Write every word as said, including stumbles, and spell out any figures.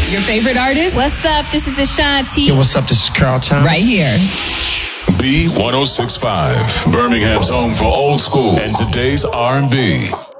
Your favorite artist? What's up? This is Ashanti. Yo, what's up? This is Carl Thomas. Right here. B one oh six point five, Birmingham's home for old school and today's R and B.